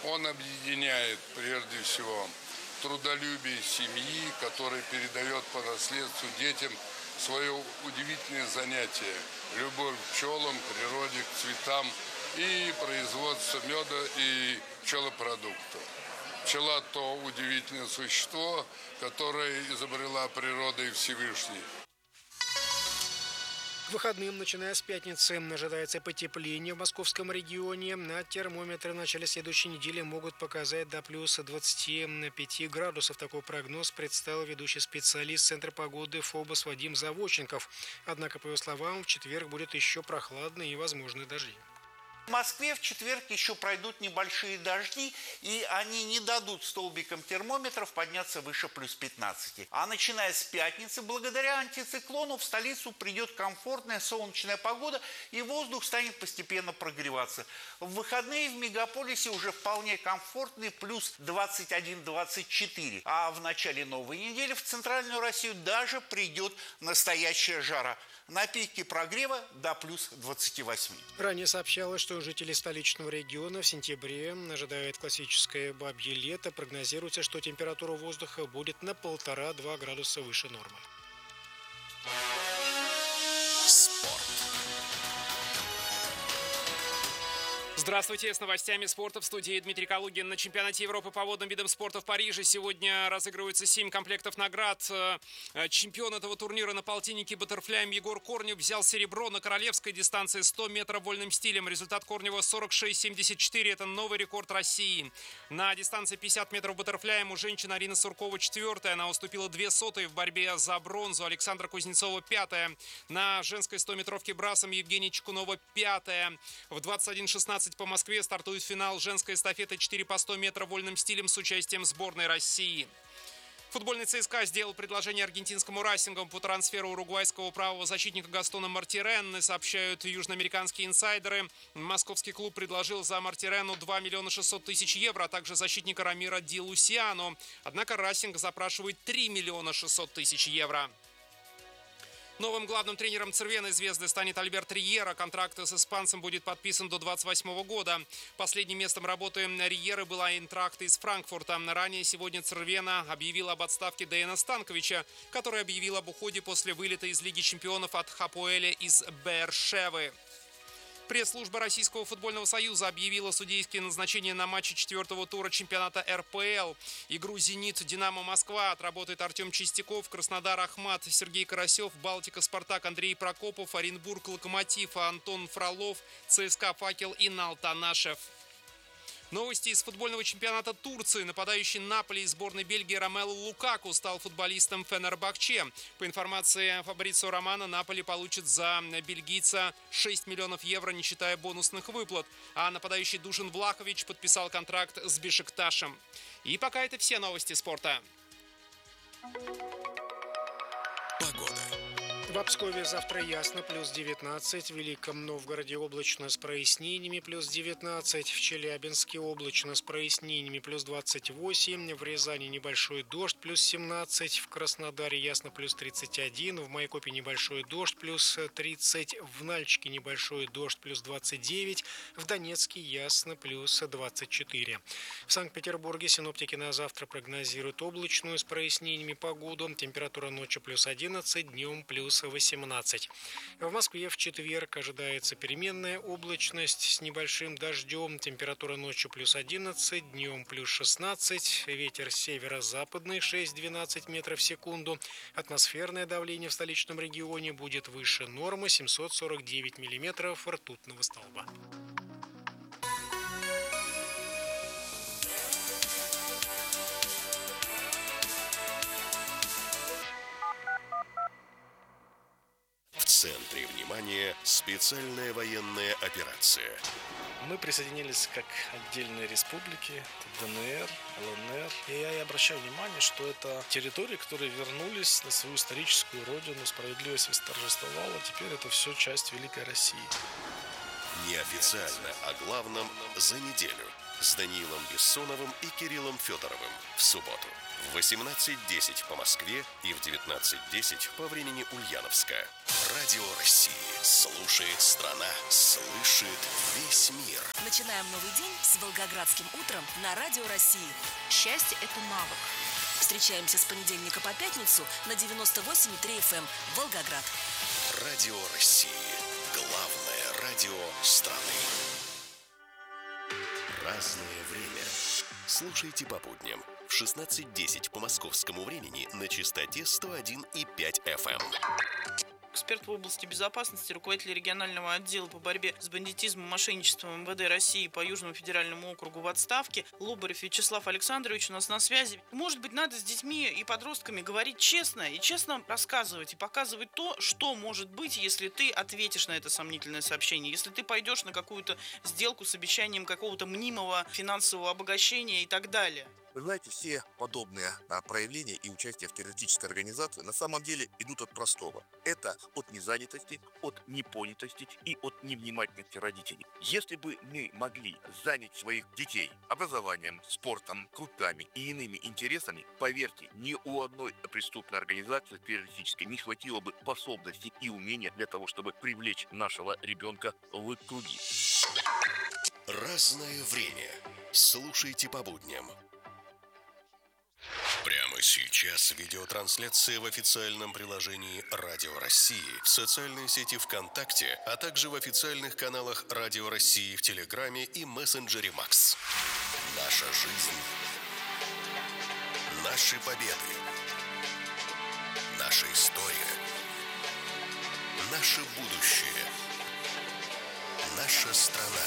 Он объединяет прежде всего трудолюбие семьи, который передает по наследству детям свое удивительное занятие. Любовь к пчелам, к природе, к цветам и производство меда и пчелопродуктов. Пчела – то удивительное существо, которое изобрела природа и Всевышний. К выходным, начиная с пятницы, ожидается потепление в московском регионе. Термометры в начале следующей недели могут показать до плюс 25 градусов. Такой прогноз представил ведущий специалист Центра погоды ФОБОС Вадим Заводченков. Однако, по его словам, в четверг будет еще прохладно и возможны дожди. В Москве в четверг еще пройдут небольшие дожди, и они не дадут столбикам термометров подняться выше плюс 15. А начиная с пятницы, благодаря антициклону в столицу придет комфортная солнечная погода, и воздух станет постепенно прогреваться. В выходные в мегаполисе уже вполне комфортный плюс 21-24. А в начале новой недели в центральную Россию даже придет настоящая жара. На пике прогрева до плюс 28. Ранее сообщалось, что жители столичного региона в сентябре ожидают классическое бабье лето. Прогнозируется, что температура воздуха будет на 1,5-2 градуса выше нормы. Здравствуйте, с новостями спорта в студии Дмитрий Калугин. На чемпионате Европы по водным видам спорта в Париже сегодня разыгрываются 7 комплектов наград. Чемпион этого турнира на полтиннике баттерфляем Егор Корнев взял серебро на королевской дистанции 100 метров вольным стилем. Результат Корнева 46,74. Это новый рекорд России. На дистанции 50 метров баттерфляем у женщин Арина Суркова 4-я. Она уступила 2/100 в борьбе за бронзу. Александра Кузнецова 5-я. На женской 100-метровке брасом Евгения Чекунова 5-я. В 21:16 по Москве стартует финал женской эстафеты 4 по 100 метров вольным стилем с участием сборной России. Футбольный ЦСКА сделал предложение аргентинскому Расингу по трансферу уругвайского правого защитника Гастона Мартиренны, сообщают южноамериканские инсайдеры. Московский клуб предложил за Мартиренну 2 миллиона 600 тысяч евро, а также защитника Рамира Ди Лусиано. Однако Расинг запрашивает 3 миллиона 600 тысяч евро. Новым главным тренером «Цервеной звезды» станет Альберт Риера. Контракт с испанцем будет подписан до 2028 года. Последним местом работы Риеры была Айнтрахт из Франкфурта. Ранее сегодня «Цервена» объявила об отставке Дэйна Станковича, который объявил об уходе после вылета из Лиги чемпионов от Хапоэля из Беэр-Шевы. Пресс-служба Российского футбольного союза объявила судейские назначения на матче 4-го тура чемпионата РПЛ. Игру «Зенит», «Динамо Москва» отработает Артем Чистяков, Краснодар Ахмат, Сергей Карасев, Балтика Спартак, Андрей Прокопов, Оренбург Локомотив, Антон Фролов, ЦСКА Факел и Нал Танашев. Новости из футбольного чемпионата Турции. Нападающий Наполи из сборной Бельгии Ромелу Лукаку стал футболистом Фенербахче. По информации Фабрицио Романо, Наполи получит за бельгийца 6 миллионов евро, не считая бонусных выплат. А нападающий Душан Влахович подписал контракт с Бешикташем. И пока это все новости спорта. Погода. В Пскове завтра ясно, плюс 19. В Великом Новгороде облачно с прояснениями, плюс 19. В Челябинске облачно с прояснениями, плюс 28. В Рязани небольшой дождь, плюс 17. В Краснодаре ясно, плюс 31. В Майкопе небольшой дождь, плюс 30. В Нальчике небольшой дождь, плюс 29. В Донецке ясно, плюс 24. В Санкт-Петербурге синоптики на завтра прогнозируют облачную с прояснениями погоду. Температура ночью плюс 11, днем плюс 18. В Москве в четверг ожидается переменная облачность с небольшим дождем. Температура ночью плюс 11, днем плюс 16. Ветер северо-западный 6-12 метров в секунду. Атмосферное давление в столичном регионе будет выше нормы 749 миллиметров ртутного столба. В центре внимания специальная военная операция. Мы присоединились как отдельные республики, ДНР, ЛНР. И я обращаю внимание, что это территории, которые вернулись на свою историческую родину, справедливость восторжествовала. Теперь это все часть Великой России. Неофициально о главном за неделю. с Даниилом Бессоновым и Кириллом Федоровым в субботу в 18:10 по Москве и в 19:10 по времени Ульяновска. Радио России. Слушает страна, слышит весь мир. Начинаем новый день с Волгоградским утром на Радио России. Счастье – это навык. Встречаемся с понедельника по пятницу на 98,3 FM Волгоград. Радио России. Главное радио страны. Разное время. Слушайте по будням в 16:10 по московскому времени на частоте 101,5 FM. Эксперт в области безопасности, руководитель регионального отдела по борьбе с бандитизмом и мошенничеством МВД России по Южному федеральному округу в отставке Лобарев Вячеслав Александрович у нас на связи. Может быть, надо с детьми и подростками говорить честно и честно рассказывать и показывать то, что может быть, если ты ответишь на это сомнительное сообщение, если ты пойдешь на какую-то сделку с обещанием какого-то мнимого финансового обогащения и так далее. Вы знаете, все подобные проявления и участие в террористической организации на самом деле идут от простого. Это от незанятости, от непонятости и от невнимательности родителей. Если бы мы могли занять своих детей образованием, спортом, кружками и иными интересами, поверьте, ни у одной преступной организации террористической не хватило бы способностей и умения для того, чтобы привлечь нашего ребенка в круги. Разное время. Слушайте по будням. Прямо сейчас видеотрансляция в официальном приложении Радио России, в социальной сети ВКонтакте, а также в официальных каналах Радио России в Телеграме и мессенджере Макс. Наша жизнь. Наши победы. Наша история. Наше будущее. Наша страна.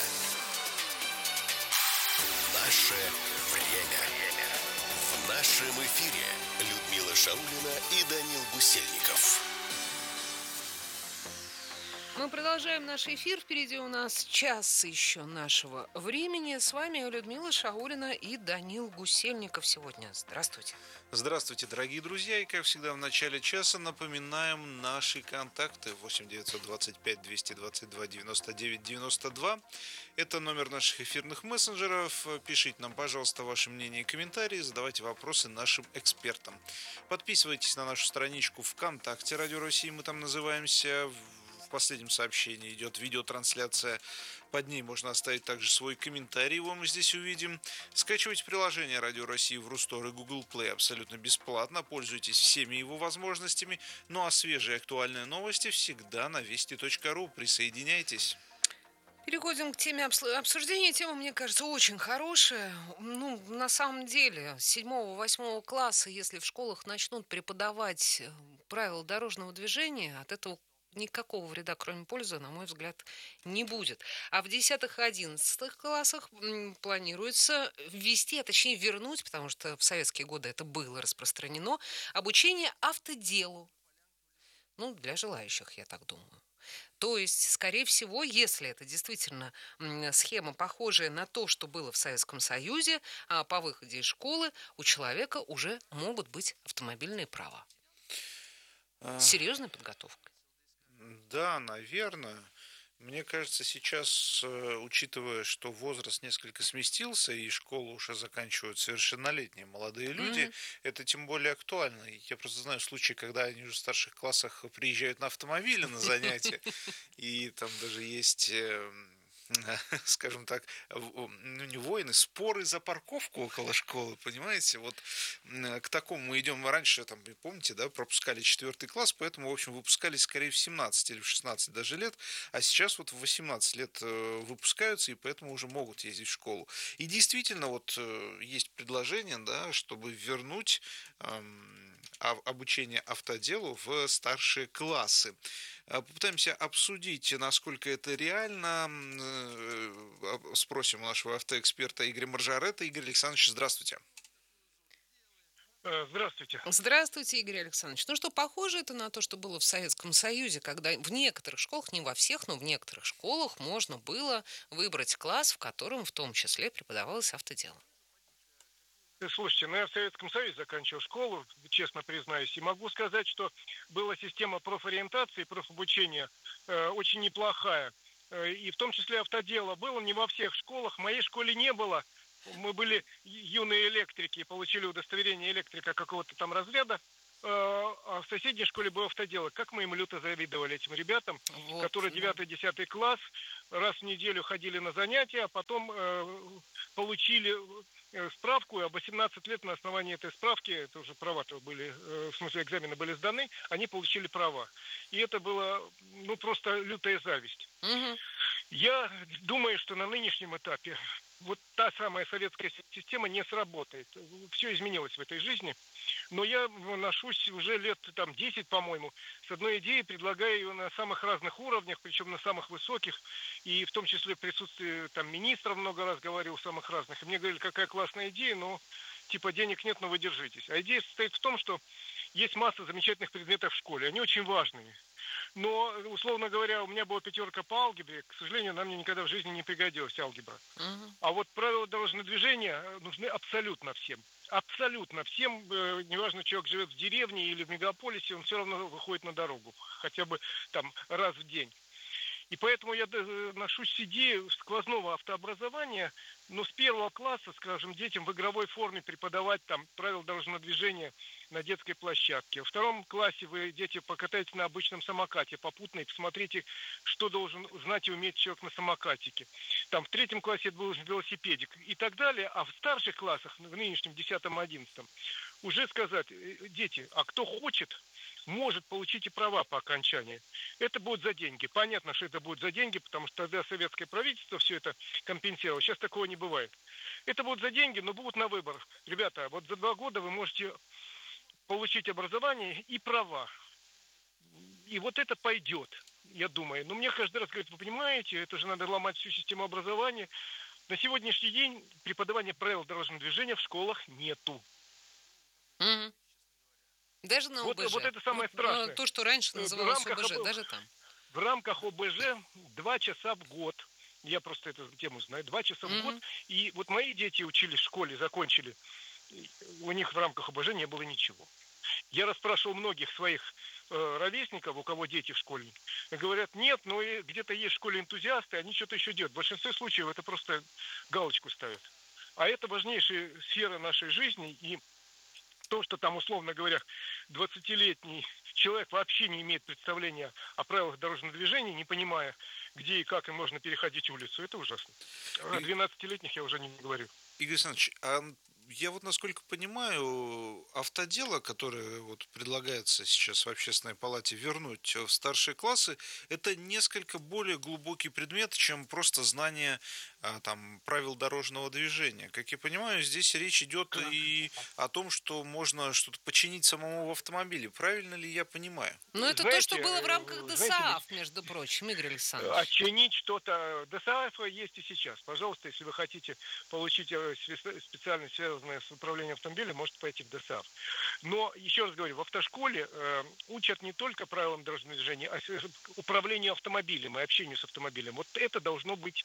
Наше время. В нашем эфире Людмила Шаулина и Даниил Гусельников. Мы продолжаем наш эфир. Впереди у нас час еще нашего времени. С вами Людмила Шаулина и Даниил Гусельников сегодня. Здравствуйте. Здравствуйте, дорогие друзья. И, как всегда, в начале часа напоминаем наши контакты. 8 925 222 99 92. Это номер наших эфирных мессенджеров. Пишите нам, пожалуйста, ваше мнение и комментарии. Задавайте вопросы нашим экспертам. Подписывайтесь на нашу страничку ВКонтакте Радио России. Мы там называемся. В последнем сообщении идет видеотрансляция. Под ней можно оставить также свой комментарий, его мы здесь увидим. Скачивайте приложение Радио России в Рустор и Google Play абсолютно бесплатно. Пользуйтесь всеми его возможностями. Ну а свежие актуальные новости всегда на вести.ру. Присоединяйтесь. Переходим к теме обсуждения. Тема, мне кажется, очень хорошая. На самом деле, с 7-8 класса, если в школах начнут преподавать правила дорожного движения, от этого никакого вреда, кроме пользы, на мой взгляд, не будет. А в 10-11 классах планируется ввести, а точнее вернуть, потому что в советские годы это было распространено, обучение автоделу. Для желающих, я так думаю. То есть, скорее всего, если это действительно схема, похожая на то, что было в Советском Союзе, по выходе из школы у человека уже могут быть автомобильные права. С серьезной подготовкой. Да, наверное. Мне кажется, сейчас, учитывая, что возраст несколько сместился и школу уже заканчивают совершеннолетние молодые люди, это тем более актуально. Я просто знаю случаи, когда они уже в старших классах приезжают на автомобиле на занятия, и там даже есть, скажем так, не войны, споры за парковку около школы, понимаете? Вот к такому мы идем. Раньше, помните, да, пропускали 4 класс, поэтому, в общем, выпускались скорее в 17 или в 16 даже лет, а сейчас вот в 18 лет выпускаются, и поэтому уже могут ездить в школу. И действительно, вот есть предложение, да, чтобы вернуть обучение автоделу в старшие классы. Попытаемся обсудить, насколько это реально. Спросим у нашего автоэксперта Игоря Маржаретта. Игорь Александрович, здравствуйте. Здравствуйте. Здравствуйте, Игорь Александрович. Похоже это на то, что было в Советском Союзе, когда в некоторых школах, не во всех, но в некоторых школах можно было выбрать класс, в котором в том числе преподавалось автодело. Слушайте, я в Советском Союзе заканчивал школу, честно признаюсь, и могу сказать, что была система профориентации, профобучения очень неплохая. И в том числе автодело было не во всех школах. В моей школе не было мы были юные электрики, получили удостоверение электрика какого-то там разряда, а в соседней школе был автоделок. Как мы им люто завидовали, этим ребятам, Вот, которые да. 9-10 класс раз в неделю ходили на занятия, а потом получили справку, а 18 лет на основании этой справки, это уже права-то были, в смысле экзамены были сданы, они получили права. И это было, просто лютая зависть. Мгм. Я думаю, что на нынешнем этапе вот та самая советская система не сработает. Все изменилось в этой жизни. Но я ношусь уже лет 10, по-моему, с одной идеей, предлагаю ее на самых разных уровнях, причем на самых высоких, и в том числе в присутствии министров много раз говорил, самых разных. И мне говорили, какая классная идея, но денег нет, но вы держитесь. А идея состоит в том, что есть масса замечательных предметов в школе, они очень важные. Но, условно говоря, у меня была 5 по алгебре, к сожалению, она мне никогда в жизни не пригодилась, алгебра. А вот правила дорожного движения нужны абсолютно всем. Абсолютно всем, неважно, человек живет в деревне или в мегаполисе, он все равно выходит на дорогу, хотя бы раз в день. И поэтому я ношусь с идеей сквозного автообразования, но с 1 класса, скажем, детям в игровой форме преподавать правила дорожного движения на детской площадке. В 2 классе вы, дети, покатаетесь на обычном самокате попутно и посмотрите, что должен знать и уметь человек на самокатике. В 3 классе это был велосипедик и так далее. А в старших классах, в нынешнем 10-11, уже сказать, дети, а кто хочет, может получить и права по окончании. Это будет за деньги. Понятно, что это будет за деньги, потому что тогда советское правительство все это компенсировало. Сейчас такого не бывает. Это будет за деньги, но будут на выбор. Ребята, вот за 2 года вы можете получить образование и права. И вот это пойдет, я думаю. Но мне каждый раз говорят, вы понимаете, это же надо ломать всю систему образования. На сегодняшний день преподавания правил дорожного движения в школах нету. Мгм. Даже на ОБЖ. Вот это самое страшное. То, что раньше называлось ОБЖ, даже там. В рамках ОБЖ 2 часа в год. Я просто эту тему знаю. 2 часа в год. И вот мои дети учились в школе, закончили. У них в рамках ОБЖ не было ничего. Я расспрашивал многих своих ровесников, у кого дети в школе. Говорят, нет, но где-то есть в школе энтузиасты, они что-то еще делают. В большинстве случаев это просто галочку ставят. А это важнейшая сфера нашей жизни. И то, что условно говоря, 20-летний человек вообще не имеет представления о правилах дорожного движения, не понимая, где и как им можно переходить улицу, это ужасно. О 12-летних я уже не говорю. Игорь Александрович, я насколько понимаю, автодело, которое предлагается сейчас в Общественной палате вернуть в старшие классы, это несколько более глубокий предмет, чем просто знание правил дорожного движения. Как я понимаю, здесь речь идет и о том, что можно что-то починить самому в автомобиле. Правильно ли я понимаю? Но это то, что было в рамках ДСААФ, между прочим, Игорь Александрович. Отчинить что-то. ДСААФ есть и сейчас. Пожалуйста, если вы хотите получить специальность, связанную с управлением автомобилем, можете пойти в ДСААФ. Но, еще раз говорю, в автошколе учат не только правилам дорожного движения, а управлению автомобилем и общению с автомобилем. Вот это должно быть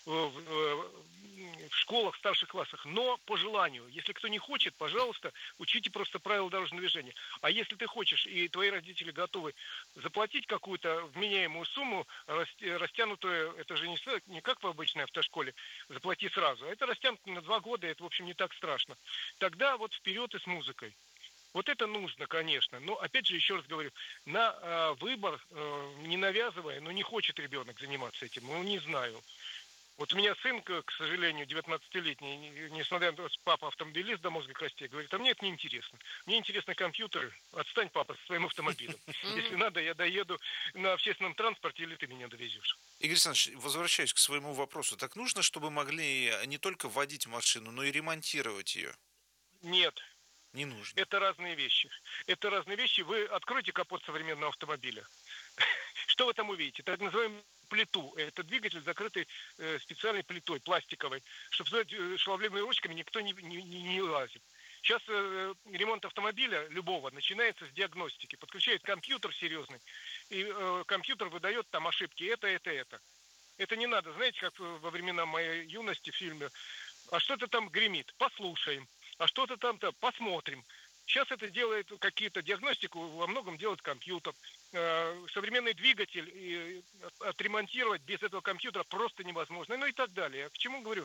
в школах, в старших классах. Но по желанию. Если кто не хочет, пожалуйста, учите просто правила дорожного движения. А если ты хочешь, и твои родители готовы заплатить какую-то вменяемую сумму, растянутую, это же не как в обычной автошколе, заплати сразу. А это растянуто на 2 года, это, в общем, не так страшно. Тогда вперед и с музыкой. Вот это нужно, конечно. Но, опять же, еще раз говорю, на выбор, не навязывая, но не хочет ребенок заниматься этим. Не знаю. Вот у меня сын, к сожалению, 19-летний, несмотря на то, что папа автомобилист до мозга костей, говорит, а мне это не интересно. Мне интересны компьютеры. Отстань, папа, со своим автомобилем. Если надо, я доеду на общественном транспорте, или ты меня довезешь. Игорь Александрович, возвращаясь к своему вопросу, так нужно, чтобы могли не только водить машину, но и ремонтировать ее? Нет. Не нужно. Это разные вещи. Это разные вещи. Вы откройте капот современного автомобиля. Что вы там увидите? Так называемую плиту. Это двигатель, закрытый специальной плитой, пластиковой. Чтобы сделать шаловливыми ручками, никто не лазит. Сейчас ремонт автомобиля любого начинается с диагностики. Подключает компьютер серьезный, и компьютер выдает ошибки. Это. Это не надо. Знаете, как во времена моей юности в фильме, а что-то там гремит, послушаем. А что-то там-то посмотрим. Сейчас это делает какие-то диагностику, во многом делает компьютер. Современный двигатель отремонтировать без этого компьютера просто невозможно. Ну и так далее. Я к чему говорю?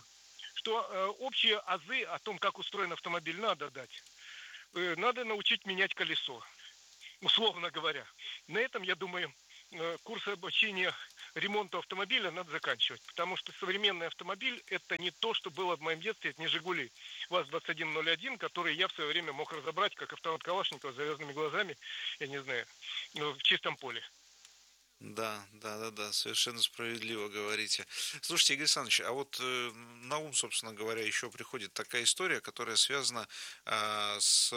что общие азы о том, как устроен автомобиль, надо дать. Надо научить менять колесо, условно говоря. На этом, я думаю, курс обучения ремонту автомобиля надо заканчивать, потому что современный автомобиль – это не то, что было в моем детстве, это не «Жигули» ВАЗ-2101, который я в свое время мог разобрать, как автомат Калашникова с завязанными глазами, я не знаю, в чистом поле. Да, совершенно справедливо говорите. Слушайте, Игорь Александрович, а вот на ум, собственно говоря, еще приходит такая история, которая связана с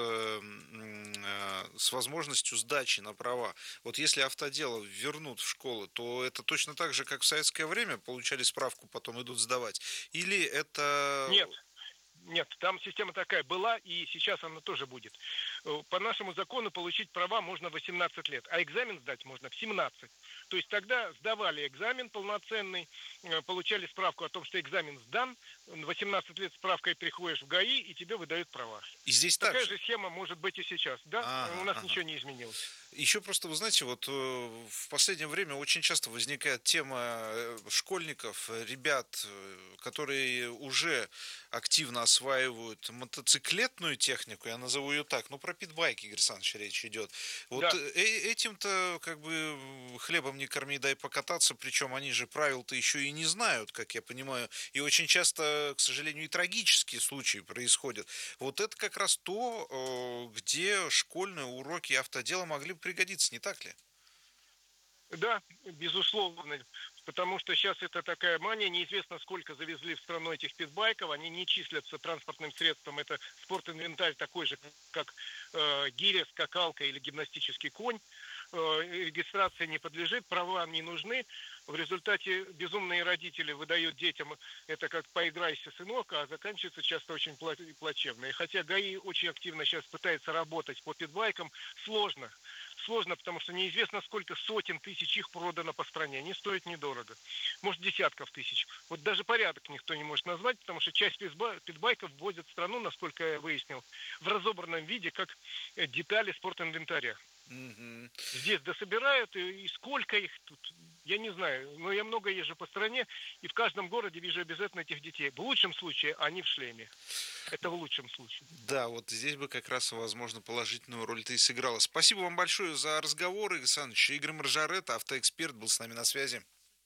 возможностью сдачи на права. Вот если автоделов вернут в школы, то это точно так же, как в советское время, получали справку, потом идут сдавать? Или это... Нет, там система такая была, и сейчас она тоже будет. По нашему закону получить права можно в 18 лет, а экзамен сдать можно в 17. То есть тогда сдавали экзамен полноценный, получали справку о том, что экзамен сдан, в 18 лет справкой приходишь в ГАИ, и тебе выдают права. И здесь такая же схема может быть и сейчас, да? У нас ничего не изменилось. Еще просто, вы знаете, вот в последнее время очень часто возникает тема школьников, ребят, которые уже активно осваивают мотоциклетную технику, я назову ее так, ну, про питбайки, Игорь Александрович, речь идет. Вот да. Этим-то как бы хлебом не корми, дай покататься, причем они же правил-то еще и не знают, как я понимаю, и очень часто, к сожалению, и трагические случаи происходят. Вот это как раз то, где школьные уроки автодела могли бы пригодиться, не так ли? Да, безусловно, потому что сейчас это такая мания, неизвестно, сколько завезли в страну этих питбайков, они не числятся транспортным средством, это спортинвентарь такой же, как гиря, скакалка или гимнастический конь, регистрация не подлежит, права не нужны, в результате безумные родители выдают детям это как «поиграйся, сынок», а заканчивается часто очень плачевно. И хотя ГАИ очень активно сейчас пытается работать по питбайкам, сложно, потому что неизвестно, сколько сотен тысяч их продано по стране. Они стоят недорого. Может, десятков тысяч. Вот даже порядок никто не может назвать, потому что часть питбайков ввозят в страну, насколько я выяснил, в разобранном виде, как детали спортинвентаря. Угу. Здесь дособирают, и сколько их тут, я не знаю. Но я много езжу по стране, и в каждом городе вижу обязательно этих детей. В лучшем случае они в шлеме. Это в лучшем случае. Да, вот здесь бы как раз, возможно, положительную роль-то и сыграла. Спасибо вам большое за разговор, Игорь Александрович. Игорь Маржарет, автоэксперт, был с нами на связи.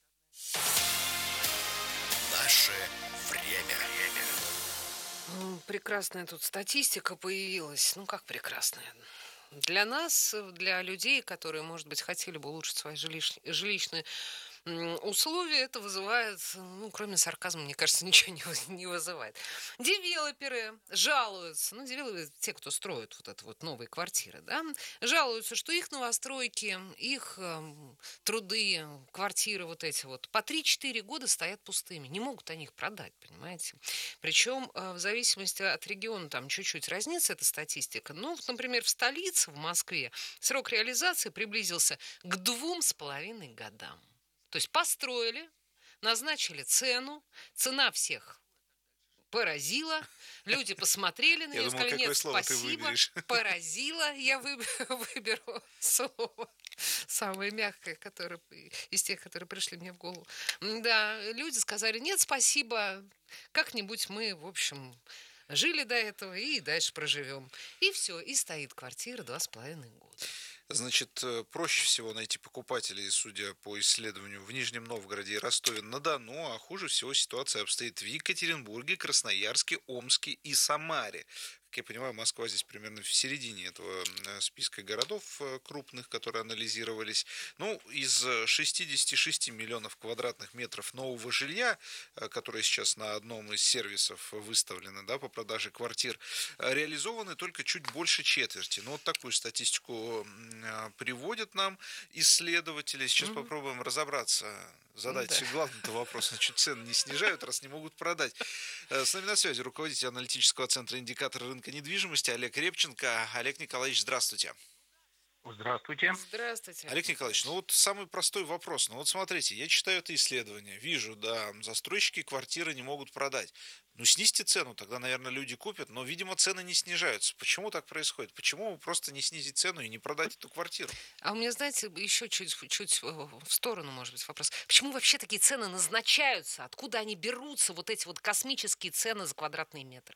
Наше время. Прекрасная тут статистика появилась. Ну, как прекрасная? Для нас, для людей, которые, может быть, хотели бы улучшить свои жилищные условия, это вызывает, ну, кроме сарказма, мне кажется, ничего не вызывает. Девелоперы жалуются, ну, девелоперы, те, кто строит вот это вот новые квартиры, да, жалуются, что их новостройки, их труды, квартиры вот эти вот по 3-4 года стоят пустыми, не могут они их продать, понимаете. Причем в зависимости от региона там чуть-чуть разнится эта статистика. Ну, например, в столице, в Москве, срок реализации приблизился к 2,5 годам. То есть построили, назначили цену, цена всех поразила, люди посмотрели на нее, сказали, нет, спасибо, поразила, я выберу слово самое мягкое, которое, из тех, которые пришли мне в голову. Да, люди сказали, нет, спасибо, как-нибудь мы, в общем, жили до этого и дальше проживем. И все, и стоит квартира 2,5 года. Значит, проще всего найти покупателей, судя по исследованию, в Нижнем Новгороде и Ростове-на-Дону, а хуже всего ситуация обстоит в Екатеринбурге, Красноярске, Омске и Самаре. Как я понимаю, Москва здесь примерно в середине этого списка городов крупных, которые анализировались. Ну, из 66 миллионов квадратных метров нового жилья, которое сейчас на одном из сервисов выставлено, да, по продаже квартир, реализованы только чуть больше четверти. Ну, вот такую статистику приводят нам исследователи. Сейчас попробуем разобраться, задать главный вопрос, значит, цены не снижают, раз не могут продать. С нами на связи руководитель аналитического центра «Индикатор рынка недвижимости» Олег Репченко. Олег Николаевич, здравствуйте. Здравствуйте. Здравствуйте. Олег Николаевич, ну вот самый простой вопрос. Ну вот смотрите, я читаю это исследование, вижу, да, застройщики квартиры не могут продать. Ну снизьте цену, тогда, наверное, люди купят, но, видимо, цены не снижаются. Почему так происходит? Почему просто не снизить цену и не продать эту квартиру? А у меня, знаете, еще чуть в сторону, может быть, вопрос. Почему вообще такие цены назначаются? Откуда они берутся, вот эти вот космические цены за квадратные метры?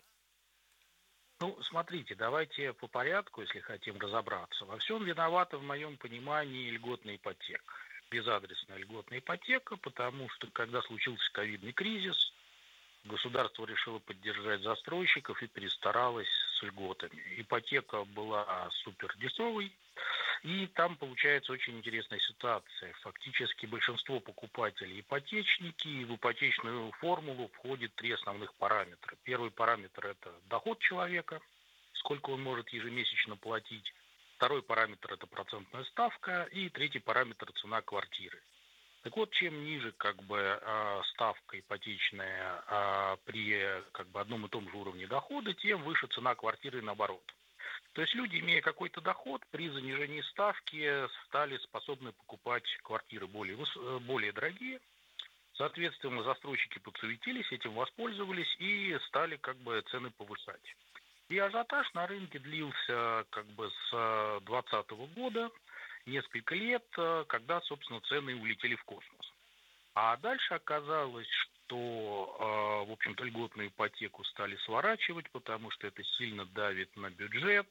Ну, смотрите, давайте по порядку, если хотим разобраться. Во всем виновата, в моем понимании, льготная ипотека. Безадресная льготная ипотека, потому что, когда случился ковидный кризис, государство решило поддержать застройщиков и перестаралось с льготами. Ипотека была супер дешевой, и там получается очень интересная ситуация. Фактически большинство покупателей ипотечники, и в ипотечную формулу входит три основных параметра. Первый параметр – это доход человека, сколько он может ежемесячно платить. Второй параметр – это процентная ставка. И третий параметр – цена квартиры. Так вот, чем ниже ставка ипотечная при одном и том же уровне дохода, тем выше цена квартиры и наоборот. То есть люди, имея какой-то доход, при занижении ставки стали способны покупать квартиры более дорогие. Соответственно, застройщики подсуетились, этим воспользовались и стали цены повышать. И ажиотаж на рынке длился с 2020 года, несколько лет, когда, собственно, цены улетели в космос. А дальше оказалось, что, в общем-то, льготную ипотеку стали сворачивать, потому что это сильно давит на бюджет.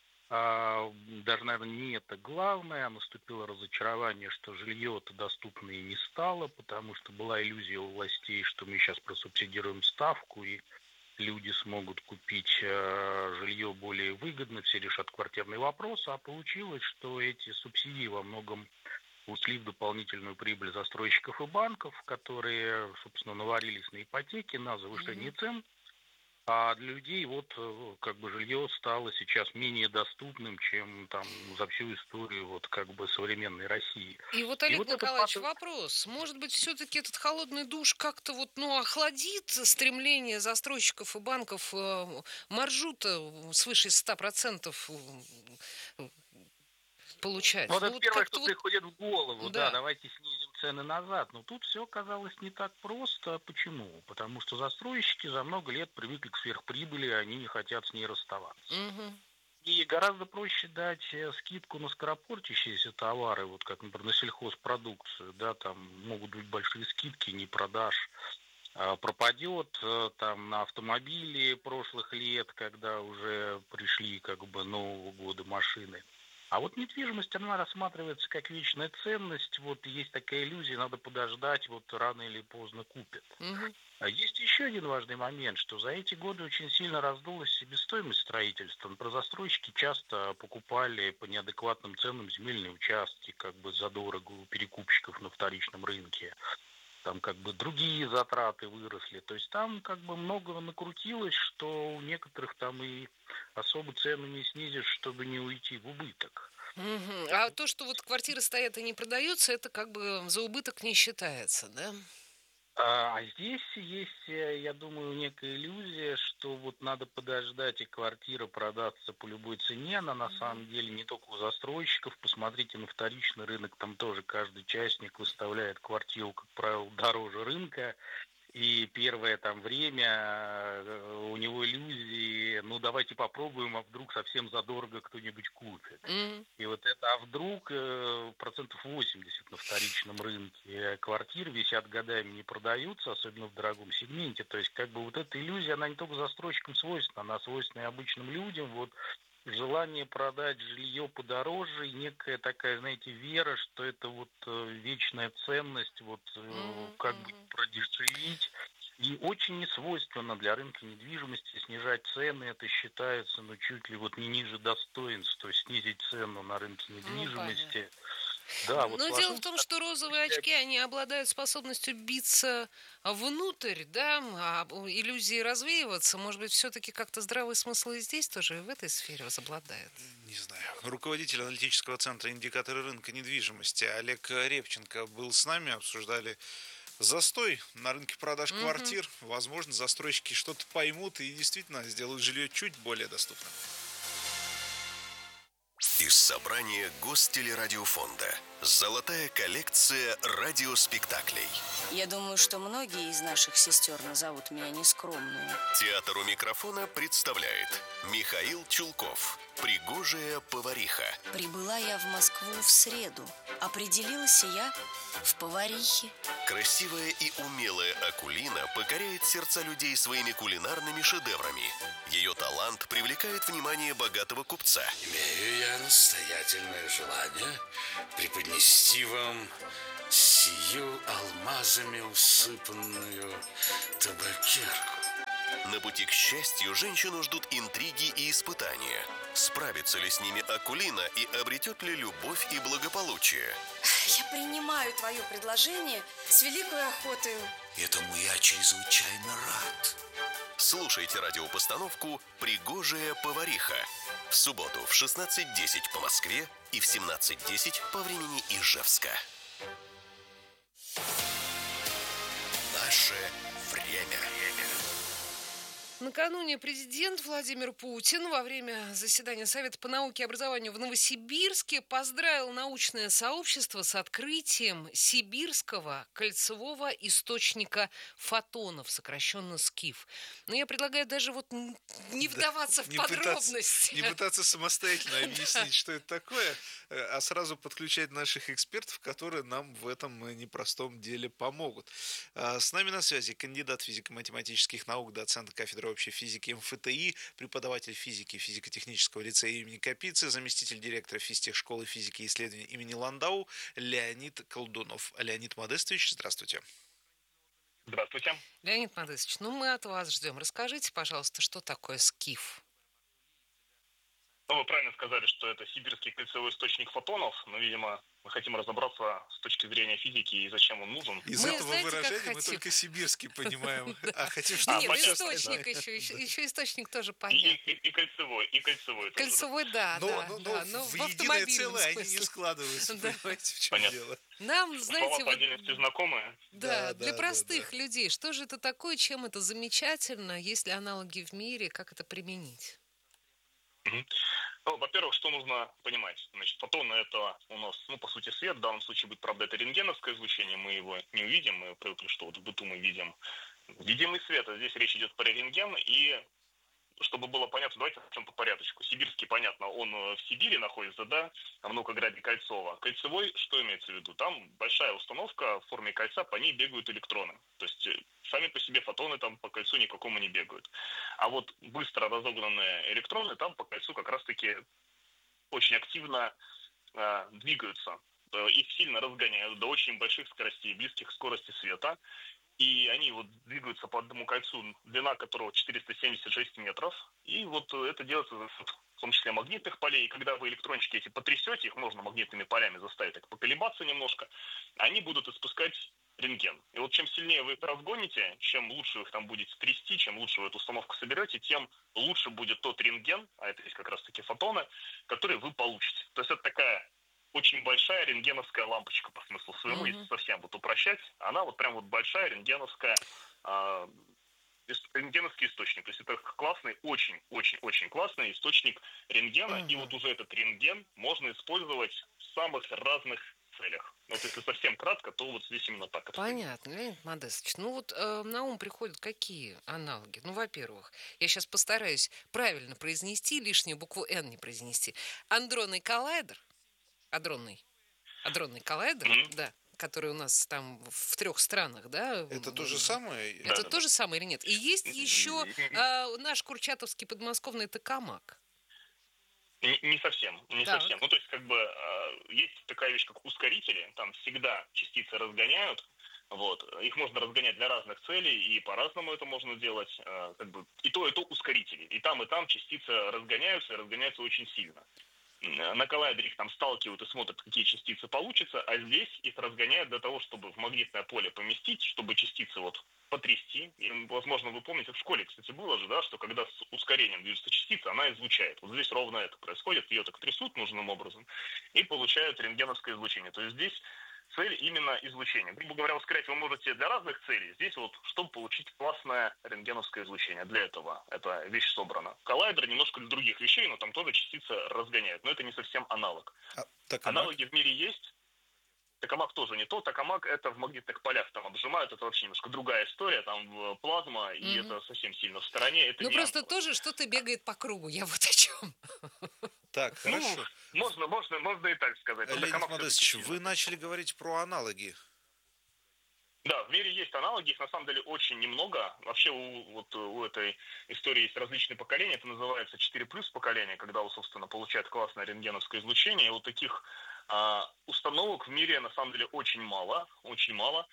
Даже, наверное, не это главное, наступило разочарование, что жилье-то доступное не стало, потому что была иллюзия у властей, что мы сейчас просубсидируем ставку, и люди смогут купить жилье более выгодно, все решат квартирный вопрос, а получилось, что эти субсидии во многом ушли в дополнительную прибыль застройщиков и банков, которые, собственно, наварились на ипотеке, на завышение цен. А для людей жилье стало сейчас менее доступным, чем за всю историю современной России. И вот, Олег Николаевич, вопрос. Может быть, все-таки этот холодный душ как-то охладит стремление застройщиков и банков маржу-то свыше 100% получать? Это первое, что приходит в голову. Да, давайте снизим цены назад. Но тут все оказалось не так просто. Почему? Потому что застройщики за много лет привыкли к сверхприбыли, и они не хотят с ней расставаться. Угу. И гораздо проще дать скидку на скоропортящиеся товары, как, например, на сельхозпродукцию. Да, там могут быть большие скидки, не продашь. Пропадет на автомобили прошлых лет, когда уже пришли Нового года машины. А недвижимость, она рассматривается как вечная ценность. Есть такая иллюзия, надо подождать, рано или поздно купят. Угу. А есть еще один важный момент, что за эти годы очень сильно раздулась себестоимость строительства. Например, застройщики часто покупали по неадекватным ценам земельные участки, задорого у перекупщиков на вторичном рынке. Там другие затраты выросли. То есть там много накрутилось, что у некоторых там и особо цены не снизишь, чтобы не уйти в убыток. Угу. А то, что квартиры стоят и не продаются, это за убыток не считается, да? А здесь есть, я думаю, некая иллюзия, что надо подождать, и квартира продастся по любой цене. Она на самом деле не только у застройщиков. Посмотрите на вторичный рынок, там тоже каждый частник выставляет квартиру, как правило, дороже рынка. И первое время у него иллюзии, давайте попробуем, а вдруг совсем задорого кто-нибудь купит. И а вдруг 80% на вторичном рынке квартир висят годами, не продаются, особенно в дорогом сегменте. То есть эта иллюзия, она не только застройщикам свойственна, она свойственна и обычным людям. Желание продать жилье подороже, и некая такая, вера, что это вечная ценность, продешевить. И очень несвойственно для рынка недвижимости снижать цены. Это считается, чуть ли не ниже достоинств, то есть снизить цену на рынке недвижимости. Да, Но дело в том, что розовые очки, они обладают способностью биться внутрь, да, а иллюзии развеиваться. Может быть, все-таки как-то здравый смысл и здесь тоже, в этой сфере возобладает? Не знаю. Руководитель аналитического центра «Индикаторы рынка недвижимости» Олег Репченко был с нами, обсуждали застой на рынке продаж квартир. Возможно, застройщики что-то поймут и действительно сделают жилье чуть более доступным. Из собрания Гостелерадиофонда. Золотая коллекция радиоспектаклей. Я думаю, что многие из наших сестер назовут меня нескромной. Театр у микрофона представляет Михаил Чулков. «Пригожая повариха». Прибыла я в Москву в среду. Определилась я в поварихе. Красивая и умелая Акулина покоряет сердца людей своими кулинарными шедеврами. Ее талант привлекает внимание богатого купца. Имею я настоятельное желание преподнести вам сию алмазами усыпанную табакерку. На пути к счастью женщину ждут интриги и испытания. Справится ли с ними Акулина и обретет ли любовь и благополучие? Я принимаю твое предложение с великой охотой. Этому я чрезвычайно рад. Слушайте радиопостановку «Пригожая повариха» в субботу в 16:10 по Москве и в 17:10 по времени Ижевска. Наше время. Накануне президент Владимир Путин во время заседания Совета по науке и образованию в Новосибирске поздравил научное сообщество с открытием сибирского кольцевого источника фотонов, сокращенно СКИФ. Но я предлагаю даже вот не вдаваться в подробности. Не пытаться самостоятельно объяснить, что это такое, а сразу подключать наших экспертов, которые нам в этом непростом деле помогут. С нами на связи кандидат физико-математических наук, доцент кафедры общей физики МФТИ, преподаватель физики физико-технического лицея имени Капицы, заместитель директора физтехшколы физики и исследований имени Ландау Леонид Колдунов. Леонид Модестович, здравствуйте. Здравствуйте. Леонид Модестович, мы от вас ждем. Расскажите, пожалуйста, что такое СКИФ? Вы правильно сказали, что это сибирский кольцевой источник фотонов, но, видимо, мы хотим разобраться с точки зрения физики и зачем он нужен. Из этого выражения мы только сибирский понимаем, а хотим, что... Нет, источник еще источник тоже понятно. И кольцевой. Кольцевой, да. Но в единое целое они не складываются, понимаете, в чем дело. Нам, знаете... Слова по отдельности знакомые. Да, для простых людей. Что же это такое, чем это замечательно, есть ли аналоги в мире, как это применить? Ну, во-первых, что нужно понимать? Значит, фотоны — это у нас, по сути, свет. В данном случае будет, правда, это рентгеновское излучение. Мы его не увидим. Мы привыкли, что вот в быту мы видим видимый свет. А здесь речь идет про рентген. И чтобы было понятно, давайте начнем по порядочку. Сибирский, понятно, он в Сибири находится, да, в Наукограде Кольцово. Кольцевой, что имеется в виду? Там большая установка в форме кольца, по ней бегают электроны. То есть сами по себе фотоны там по кольцу никакому не бегают. А вот быстро разогнанные электроны там по кольцу как раз-таки очень активно двигаются. Их сильно разгоняют до очень больших скоростей, близких к скорости света. И они вот двигаются по одному кольцу, длина которого 476 метров. И вот это делается в том числе магнитных полей. И когда вы электрончики эти потрясете, их можно магнитными полями заставить так поколебаться немножко, они будут испускать рентген. И вот чем сильнее вы их разгоните, чем лучше вы их там будете трясти, чем лучше вы эту установку соберете, тем лучше будет тот рентген, а это есть как раз-таки фотоны, который вы получите. То есть это такая очень большая рентгеновская лампочка по смыслу своему, если совсем вот упрощать. Она вот прям вот большая рентгеновский источник. То есть это классный, очень-очень-очень классный источник рентгена. И вот уже этот рентген можно использовать в самых разных целях. Вот если совсем кратко, то вот здесь именно так. Понятно, Леонид Модестович. На ум приходят какие аналоги? Во-первых, я сейчас постараюсь правильно произнести, лишнюю букву «Н» не произнести. Адронный коллайдер, да, который у нас там в 3 странах, да? Это то же самое? Это то же самое или нет? И есть еще наш курчатовский подмосковный токамак. Не совсем. Ну, то есть, есть такая вещь, как ускорители. Там всегда частицы разгоняют. Вот. Их можно разгонять для разных целей, и по-разному это можно делать. И то ускорители. И там частицы разгоняются, и разгоняются очень сильно. На коллайдере их там сталкивают и смотрят, какие частицы получатся, а здесь их разгоняют для того, чтобы в магнитное поле поместить, чтобы частицы вот потрясти. И, возможно, вы помните, в школе, кстати, было же, да, что когда с ускорением движется частица, она излучает. Вот здесь ровно это происходит, ее так трясут нужным образом и получают рентгеновское излучение. То есть здесь цель именно излучения. Грубо говоря, ускорять вы можете для разных целей. Здесь вот, чтобы получить классное рентгеновское излучение. Для этого эта вещь собрана. Коллайдер немножко для других вещей, но там тоже частицы разгоняют. Но это не совсем аналог. Аналоги в мире есть. Токамак тоже не то. Токамак это в магнитных полях там обжимают. Это вообще немножко другая история. Там плазма, и это совсем сильно в стороне. Это ну, просто тоже что-то бегает по кругу. Я вот о чем. Так, хорошо. Можно и так сказать. Леонид Модестович, вы начали говорить про аналоги. Да, в мире есть аналоги, их на самом деле очень немного. Вообще у этой истории есть различные поколения, это называется 4+ поколение, когда, собственно, получают классное рентгеновское излучение. И вот таких установок в мире на самом деле очень мало, очень мало.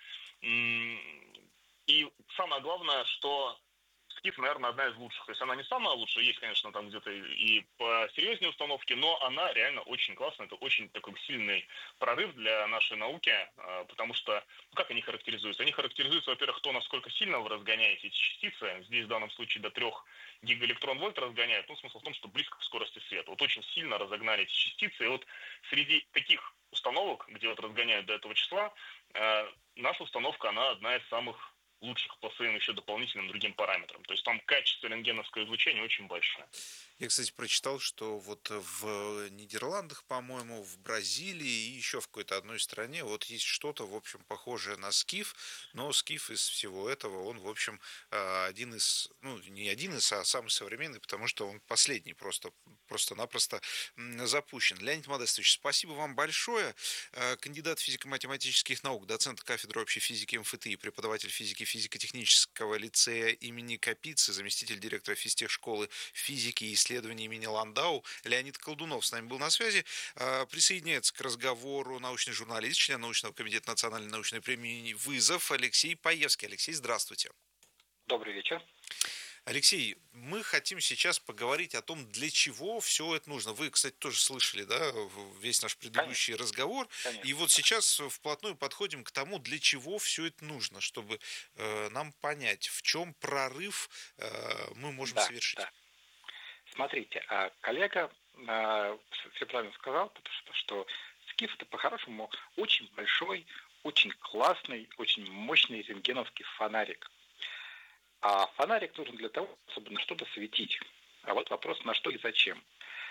И самое главное, что Скиф, наверное, одна из лучших. То есть она не самая лучшая, есть, конечно, там где-то и посерьезнее установки, но она реально очень классная. Это очень такой сильный прорыв для нашей науки, потому что, как они характеризуются? Они характеризуются, во-первых, то, насколько сильно вы разгоняете эти частицы. Здесь в данном случае до 3 гигаэлектрон-вольт разгоняют. Ну, смысл в том, что близко к скорости света. Вот очень сильно разогнали эти частицы. И вот среди таких установок, где вот разгоняют до этого числа, наша установка, она одна из самых лучших по своим еще дополнительным другим параметрам. То есть там качество рентгеновского излучения очень большое. Я, кстати, прочитал, что вот в Нидерландах, по-моему, в Бразилии и еще в какой-то одной стране вот есть что-то, в общем, похожее на Скиф, но Скиф из всего этого, он, в общем, один из, ну, не один из, а самый современный, потому что он последний просто-напросто запущен. Леонид Модестович, спасибо вам большое. Кандидат физико-математических наук, доцент кафедры общей физики МФТИ, преподаватель физики физико-технического лицея имени Капицы, заместитель директора физтехшколы физики и исследований имени Ландау Леонид Колдунов с нами был на связи. Присоединяется к разговору научный журналист, член научного комитета Национальной научной премии «Вызов» Алексей Паевский. Алексей, здравствуйте. Добрый вечер. Алексей, мы хотим сейчас поговорить о том, для чего все это нужно. Вы, кстати, тоже слышали, да, весь наш предыдущий разговор. Конечно. И вот сейчас вплотную подходим к тому, для чего все это нужно, чтобы нам понять, в чем прорыв мы можем совершить. Да. Смотрите, коллега все правильно сказал, потому что Скиф это по-хорошему очень большой, очень классный, очень мощный рентгеновский фонарик. А фонарик нужен для того, чтобы на что-то светить. А вот вопрос, на что и зачем.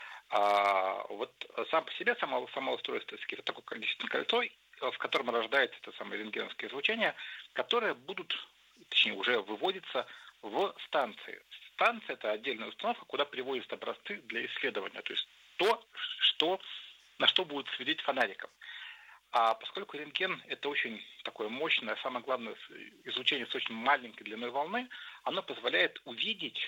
Вот сам по себе, само устройство Скиф, это такое действительно кольцо, в котором рождается это самое рентгеновское излучение, которое уже выводится в станции. Станция – это отдельная установка, куда приводятся образцы для исследования. То есть то, на что будет светить фонариком. А поскольку рентген – это очень такое мощное, самое главное, излучение с очень маленькой длиной волны, оно позволяет увидеть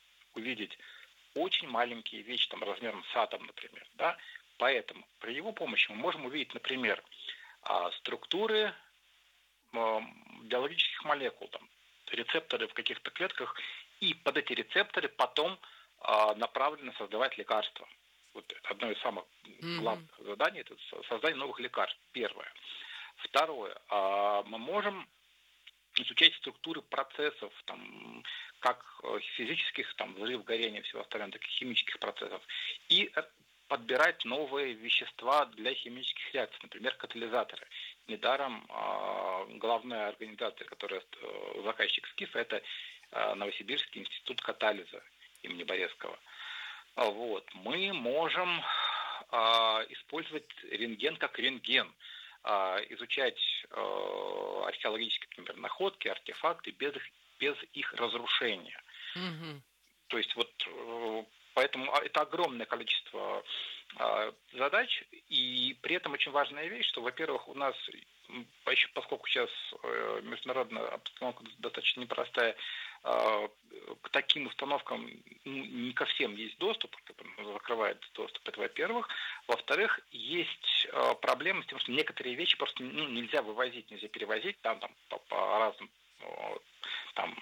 очень маленькие вещи, там, размером с атом, например. Да? Поэтому при его помощи мы можем увидеть, например, структуры биологических молекул, там, рецепторы в каких-то клетках, и под эти рецепторы потом направлено создавать лекарства. Вот одно из самых главных заданий – это создание новых лекарств. Первое. Второе. Мы можем изучать структуры процессов, там, как физических, там, взрыв, горение, всего остального, так и химических процессов. И подбирать новые вещества для химических реакций, например, катализаторы. Недаром главная организация, которая заказчик Скифа, это Новосибирский институт катализа имени Борецкого. Вот. Мы можем использовать рентген как рентген, изучать археологические, например, находки, артефакты без их разрушения. То есть вот поэтому это огромное количество задач, и при этом очень важная вещь, что, во-первых, у нас, поскольку сейчас международная обстановка достаточно непростая, к таким установкам не ко всем есть доступ, закрывает доступ, это во-первых. Во-вторых, есть проблемы с тем, что некоторые вещи просто нельзя вывозить, нельзя перевозить, там по разным там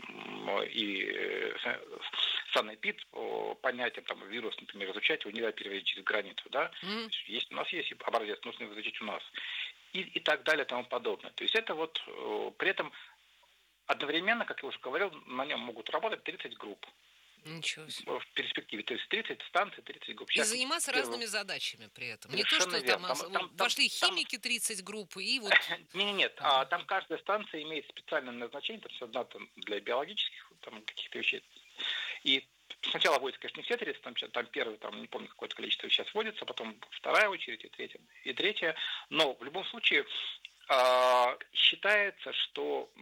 и санэпид понятием, там вирус, например, изучать его нельзя перевозить через границу, да? У нас есть образец, нужно его изучить у нас. И так далее, и тому подобное. То есть это вот при этом одновременно, как я уже говорил, на нем могут работать 30 групп. Ничего себе. В перспективе. То есть 30 станций, 30 групп. И заниматься разными задачами при этом. Не то, что верно. там вошли химики 30 групп, и вот... Нет, там каждая станция имеет специальное назначение, то есть одна там для биологических там, каких-то вещей. И сначала вводится, конечно, не все 30, там первый, там, не помню, какое-то количество сейчас вводится, потом вторая очередь, и третья. Но в любом случае считается, что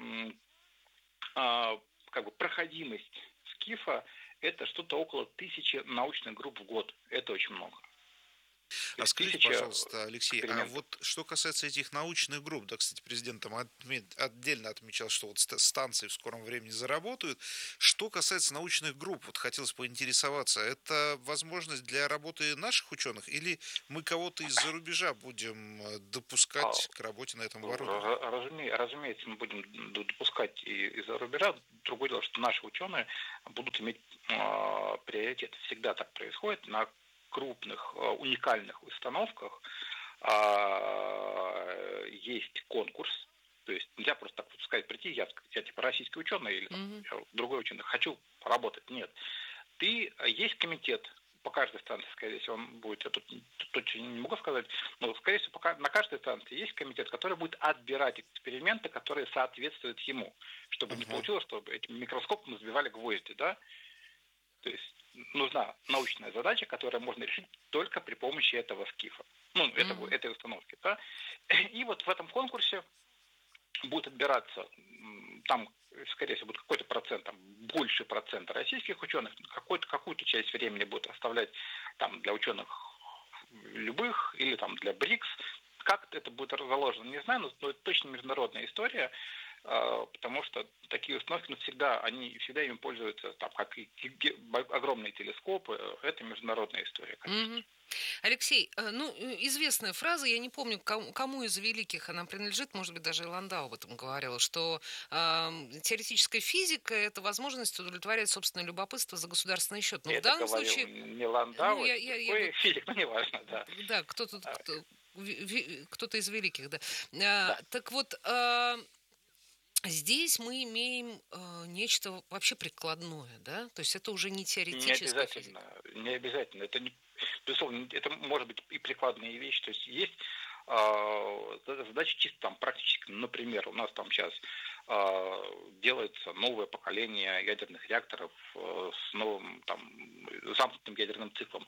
как бы проходимость СКИФа это что-то около 1000 научных групп в год. Это очень много. А скажите, пожалуйста, Алексей, а вот что касается этих научных групп, да, кстати, президент там отдельно отмечал, что вот станции в скором времени заработают. Что касается научных групп, вот хотелось поинтересоваться, это возможность для работы наших ученых или мы кого-то из-за рубежа будем допускать к работе на этом оборудовании? Разумеется, мы будем допускать и из-за рубежа. Другое дело, что наши ученые будут иметь приоритет. Всегда так происходит. На крупных уникальных установках есть конкурс, то есть нельзя просто так сказать, прийти, я типа российский ученый или я другой ученый, хочу поработать. Нет. Есть комитет по каждой станции, скорее всего, он будет, я тут точно не могу сказать, но, скорее всего, на каждой станции есть комитет, который будет отбирать эксперименты, которые соответствуют ему, чтобы не получилось, чтобы этим микроскопом забивали гвозди, да? То есть нужна научная задача, которую можно решить только при помощи этого СКИФа, этой установки. Да? И вот в этом конкурсе будет отбираться, там, скорее всего, будет какой-то процент, там, больше процента российских ученых, какую-то часть времени будет оставлять там, для ученых любых или там, для БРИКС. Как это будет заложено, не знаю, но это точно международная история. Потому что такие установки всегда ими пользуются, там, как и огромные телескопы, это международная история, конечно. Алексей, известная фраза, я не помню, кому из великих она принадлежит, может быть, даже и Ландау об этом говорила, что теоретическая физика – это возможность удовлетворять собственное любопытство за государственный счет. Но это в данном случае... не Ландау, физик, но не важно, да. Да, кто-то из великих, да. Да. Так вот... Здесь мы имеем нечто вообще прикладное, да? То есть это уже не теоретическая физика. Не обязательно. Это, безусловно, это может быть и прикладные вещи. То есть задачи чисто там практически. Например, у нас там сейчас делается новое поколение ядерных реакторов с новым там замкнутым ядерным циклом.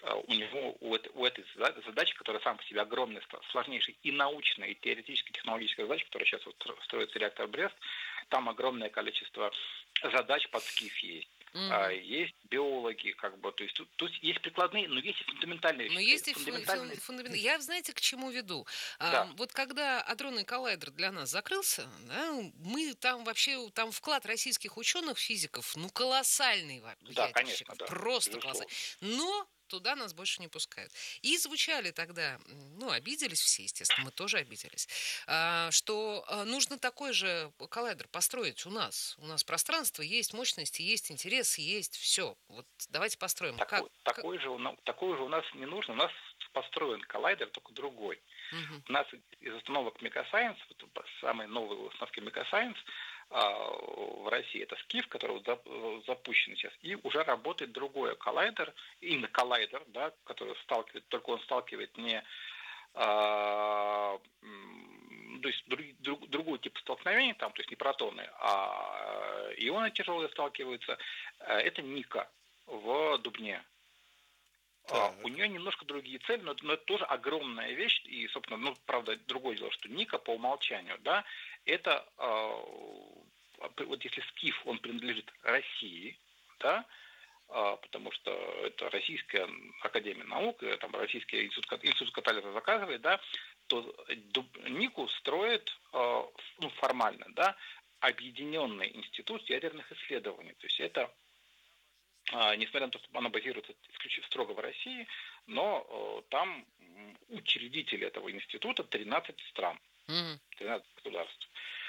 У этой задачи, которая сама по себе огромная, сложнейшая и научная, и теоретическая, технологическая задача, которая сейчас вот строится реактор Брест, там огромное количество задач под СКИФ есть. Есть биологи, как бы, то есть тут есть прикладные, но есть и фундаментальные вещи. Но есть и фундаментальные. Я, знаете, к чему веду? Да. Вот когда адронный коллайдер для нас закрылся, да, мы там вообще, там вклад российских ученых, физиков, колоссальный. Да, конечно, да. Просто колоссальный. Но туда нас больше не пускают. И звучали тогда, обиделись все, естественно, мы тоже обиделись, что нужно такой же коллайдер построить у нас. У нас пространство есть, мощности есть, интерес есть, все. Вот давайте построим. Такой же у нас не нужно. У нас построен коллайдер, только другой. У нас из установок Мегасайенс, самые новые установки Мегасайенс, в России это СКИФ, который запущен сейчас, и уже работает другой коллайдер, именно коллайдер, да, который сталкивает не то есть другой тип столкновений, там, то есть не протоны, а ионы тяжелые сталкиваются. Это Ника в Дубне. У нее немножко другие цели, но это тоже огромная вещь. И, собственно, правда, другое дело, что Ника по умолчанию, да, это вот если СКИФ, он принадлежит России, да, потому что это Российская академия наук, там Российский институт катализа заказывает, да, то Нику строит формально, да, Объединенный институт ядерных исследований. То есть это, несмотря на то, что она базируется исключительно строго в России, но там учредители этого института 13 стран, 13 государств.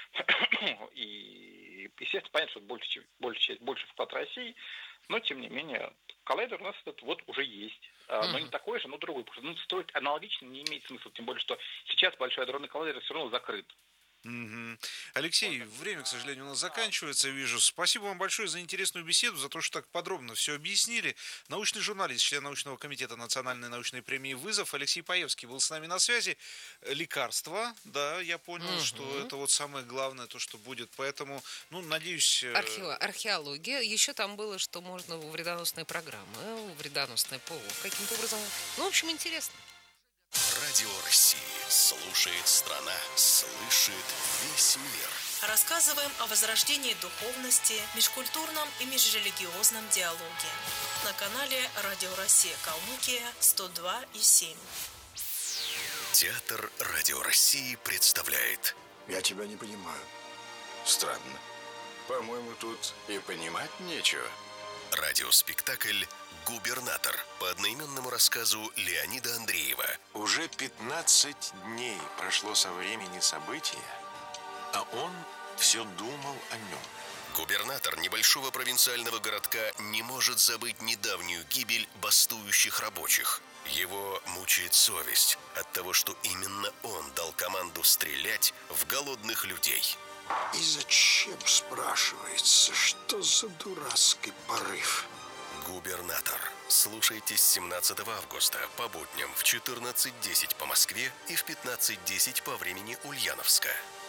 И, естественно, понятно, что больше вклад России, но, тем не менее, коллайдер у нас этот вот уже есть. Но не такой же, но другой. Потому что строить аналогично не имеет смысла. Тем более, что сейчас большой адронный коллайдер все равно закрыт. Мгм. Алексей, время, к сожалению, у нас заканчивается, я вижу. Спасибо вам большое за интересную беседу, за то, что так подробно все объяснили. Научный журналист, член научного комитета Национальной научной премии «Вызов» Алексей Паевский был с нами на связи. Лекарства, да, я понял, что это вот самое главное, то, что будет. Поэтому, ну, надеюсь... Археология. Еще там было, что можно вредоносные программы, вредоносное ПО каким-то образом. Ну, в общем, интересно. Радио России. Слушает страна. Слышит весь мир. Рассказываем о возрождении духовности, межкультурном и межрелигиозном диалоге. На канале Радио Россия Калмыкия 102,7. Театр Радио России представляет. Я тебя не понимаю. Странно. По-моему, тут и понимать нечего. Радиоспектакль «Губернатор» по одноименному рассказу Леонида Андреева. Уже 15 дней прошло со времени события, а он все думал о нем. Губернатор небольшого провинциального городка не может забыть недавнюю гибель бастующих рабочих. Его мучает совесть от того, что именно он дал команду стрелять в голодных людей. И зачем, спрашивается, что за дурацкий порыв? Губернатор. Слушайте с 17 августа по будням в 14:10 по Москве и в 15:10 по времени Ульяновска.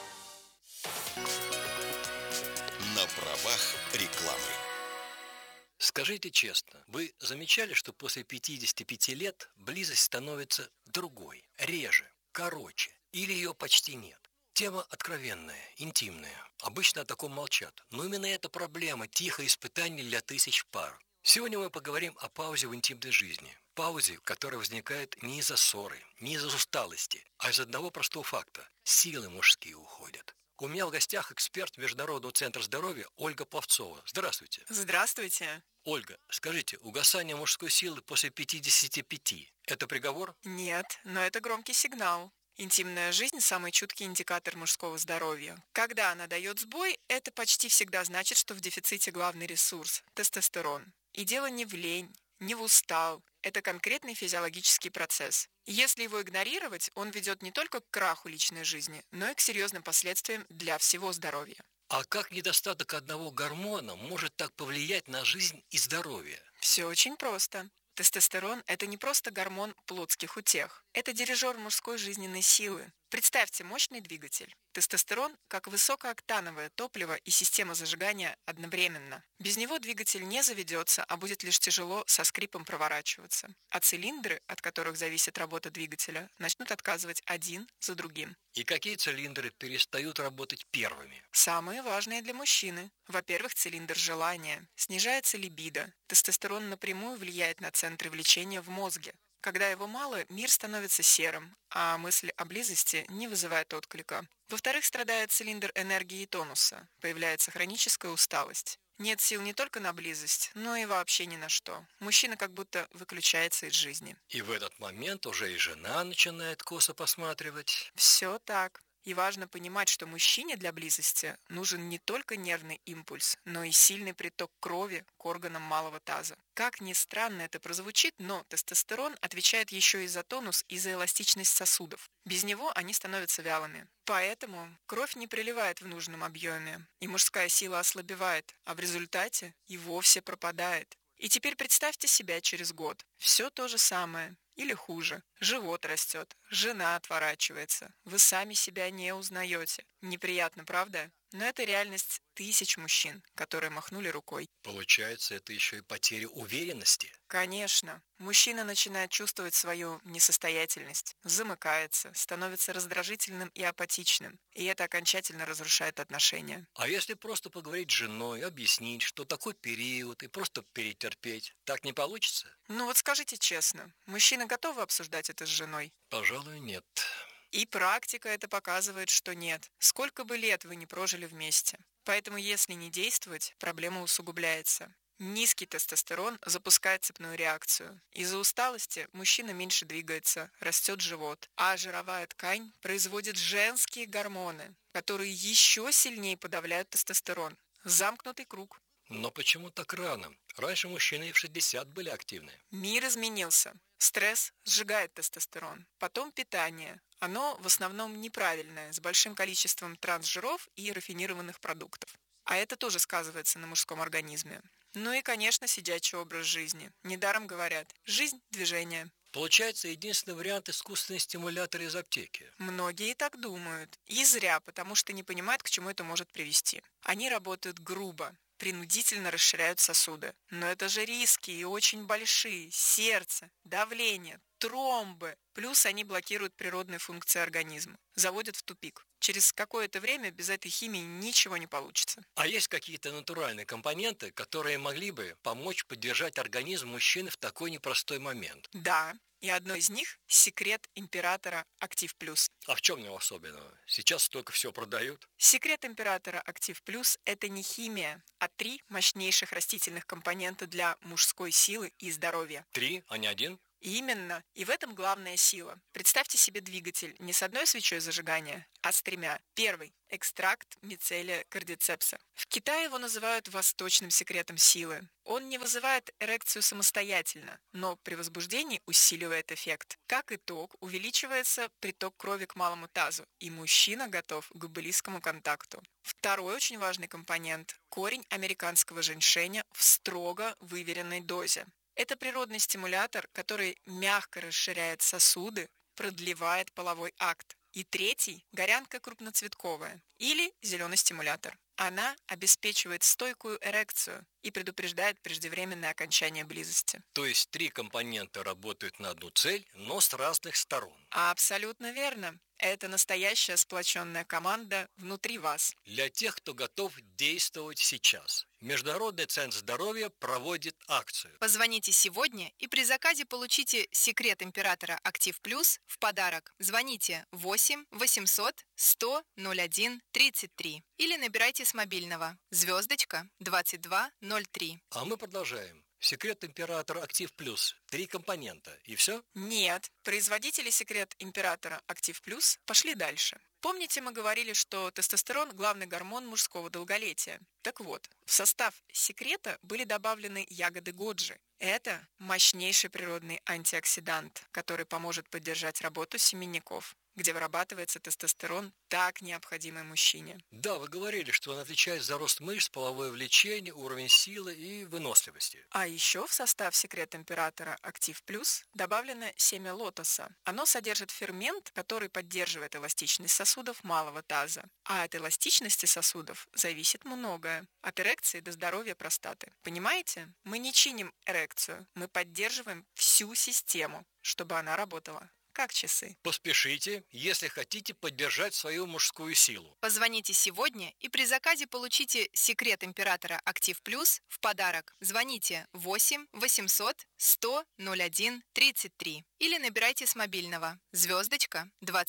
На правах рекламы. Скажите честно, вы замечали, что после 55 лет близость становится другой, реже, короче, или ее почти нет? Тема откровенная, интимная. Обычно о таком молчат. Но именно эта проблема – тихое испытание для тысяч пар. Сегодня мы поговорим о паузе в интимной жизни. Паузе, которая возникает не из-за ссоры, не из-за усталости, а из одного простого факта – силы мужские уходят. У меня в гостях эксперт Международного центра здоровья Ольга Пловцова. Здравствуйте. Здравствуйте. Ольга, скажите, угасание мужской силы после 55 – это приговор? Нет, но это громкий сигнал. Интимная жизнь – самый чуткий индикатор мужского здоровья. Когда она дает сбой, это почти всегда значит, что в дефиците главный ресурс – тестостерон. И дело не в лень, не в устал. Это конкретный физиологический процесс. Если его игнорировать, он ведет не только к краху личной жизни, но и к серьезным последствиям для всего здоровья. А как недостаток одного гормона может так повлиять на жизнь и здоровье? Все очень просто. Тестостерон – это не просто гормон плотских утех. Это дирижер мужской жизненной силы. Представьте мощный двигатель. Тестостерон – как высокооктановое топливо и система зажигания одновременно. Без него двигатель не заведется, а будет лишь тяжело со скрипом проворачиваться. А цилиндры, от которых зависит работа двигателя, начнут отказывать один за другим. И какие цилиндры перестают работать первыми? Самые важные для мужчины. Во-первых, цилиндр желания. Снижается либидо. Тестостерон напрямую влияет на центры влечения в мозге. Когда его мало, мир становится серым, а мысль о близости не вызывает отклика. Во-вторых, страдает цилиндр энергии и тонуса. Появляется хроническая усталость. Нет сил не только на близость, но и вообще ни на что. Мужчина как будто выключается из жизни. И в этот момент уже и жена начинает косо посматривать. Все так. И важно понимать, что мужчине для близости нужен не только нервный импульс, но и сильный приток крови к органам малого таза. Как ни странно это прозвучит, но тестостерон отвечает еще и за тонус и за эластичность сосудов. Без него они становятся вялыми. Поэтому кровь не приливает в нужном объеме, и мужская сила ослабевает, а в результате и вовсе пропадает. И теперь представьте себя через год. Все то же самое. Или хуже. Живот растет, жена отворачивается. Вы сами себя не узнаете. Неприятно, правда? Но это реальность тысяч мужчин, которые махнули рукой. Получается, это еще и потеря уверенности? Конечно. Мужчина начинает чувствовать свою несостоятельность, замыкается, становится раздражительным и апатичным. И это окончательно разрушает отношения. А если просто поговорить с женой, объяснить, что такой период, и просто перетерпеть, так не получится? Ну вот скажите честно, мужчины готовы обсуждать это с женой? Пожалуй, нет. И практика это показывает, что нет. Сколько бы лет вы не прожили вместе. Поэтому если не действовать, проблема усугубляется. Низкий тестостерон запускает цепную реакцию. Из-за усталости мужчина меньше двигается, растет живот, а жировая ткань производит женские гормоны, которые еще сильнее подавляют тестостерон. Замкнутый круг. Но почему так рано? Раньше мужчины и в 60 были активны. Мир изменился. Стресс сжигает тестостерон. Потом питание. Оно в основном неправильное, с большим количеством трансжиров и рафинированных продуктов. А это тоже сказывается на мужском организме. Ну и, конечно, сидячий образ жизни. Недаром говорят: жизнь – движение. Получается, единственный вариант – искусственный стимулятор из аптеки. Многие так думают. И зря, потому что не понимают, к чему это может привести. Они работают грубо, принудительно расширяют сосуды. Но это же риски и очень большие. Сердце, давление, тромбы. Плюс они блокируют природные функции организма. Заводят в тупик. Через какое-то время без этой химии ничего не получится. А есть какие-то натуральные компоненты, которые могли бы помочь поддержать организм мужчины в такой непростой момент? Да, и одно из них – секрет императора Актив Плюс. А в чем его особенного? Сейчас столько всего продают. Секрет императора Актив Плюс – это не химия, а 3 мощнейших растительных компонента для мужской силы и здоровья. 3, а не 1? Именно. И в этом главная сила. Представьте себе двигатель не с одной свечой зажигания, а с 3. Первый – экстракт мицелия кардицепса. В Китае его называют восточным секретом силы. Он не вызывает эрекцию самостоятельно, но при возбуждении усиливает эффект. Как итог, увеличивается приток крови к малому тазу, и мужчина готов к близкому контакту. Второй очень важный компонент – корень американского женьшеня в строго выверенной дозе. Это природный стимулятор, который мягко расширяет сосуды, продлевает половой акт. И 3 – горянка крупноцветковая или зеленый стимулятор. Она обеспечивает стойкую эрекцию и предупреждает преждевременное окончание близости. То есть 3 компонента работают на одну цель, но с разных сторон. Абсолютно верно. Это настоящая сплоченная команда внутри вас. Для тех, кто готов действовать сейчас. Международный центр здоровья проводит акцию. Позвоните сегодня и при заказе получите секрет императора Актив Плюс в подарок. Звоните 8 800 100 01 33 или набирайте с мобильного звездочка 2203. А мы продолжаем. Секрет императора Актив Плюс. 3 компонента. И все? Нет. Производители секрет императора Актив Плюс пошли дальше. Помните, мы говорили, что тестостерон – главный гормон мужского долголетия? Так вот, в состав секрета были добавлены ягоды годжи. Это мощнейший природный антиоксидант, который поможет поддержать работу семенников, где вырабатывается тестостерон, так необходимый мужчине. Да, вы говорили, что он отвечает за рост мышц, половое влечение, уровень силы и выносливости. А еще в состав секрет императора Актив Плюс добавлено семя лотоса. Оно содержит фермент, который поддерживает эластичность сосудов малого таза. А от эластичности сосудов зависит многое. От эрекции до здоровья простаты. Понимаете? Мы не чиним эрекцию, мы поддерживаем всю систему, чтобы она работала как часы. Поспешите, если хотите поддержать свою мужскую силу. Позвоните сегодня и при заказе получите секрет императора Актив Плюс в подарок. Звоните 8 800 100 01 33 или набирайте с мобильного звездочка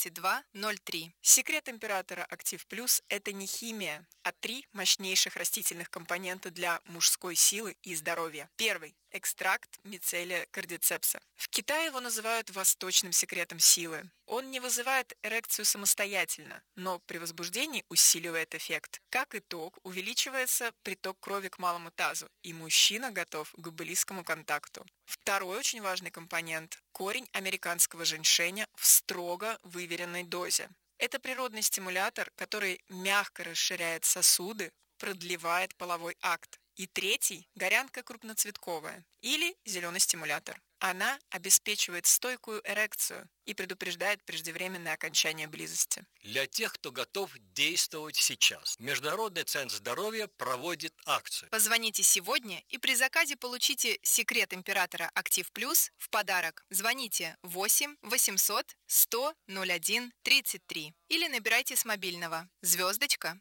2203. Секрет императора Актив Плюс – это не химия, а 3 мощнейших растительных компонента для мужской силы и здоровья. Первый – экстракт мицелия кардицепса. В Китае его называют восточным секретом силы. Он не вызывает эрекцию самостоятельно, но при возбуждении усиливает эффект. Как итог, увеличивается приток крови к малому тазу, и мужчина готов к близкому контакту. Второй очень важный компонент – корень американского женьшеня в строго выверенной дозе. Это природный стимулятор, который мягко расширяет сосуды, продлевает половой акт. И 3 – горянка крупноцветковая или зеленый стимулятор. Она обеспечивает стойкую эрекцию и предупреждает преждевременное окончание близости. Для тех, кто готов действовать сейчас. Международный центр здоровья проводит акцию. Позвоните сегодня и при заказе получите секрет императора Актив Плюс в подарок. Звоните 8 800 100 01 33 или набирайте с мобильного звездочка